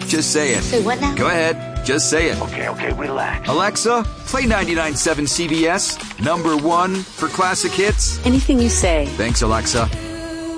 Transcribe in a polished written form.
Just say it. Say what now? Go ahead. Just say it. Okay, relax. Alexa, play 99.7 CBS. Number 1 for classic hits. Anything you say. Thanks, Alexa.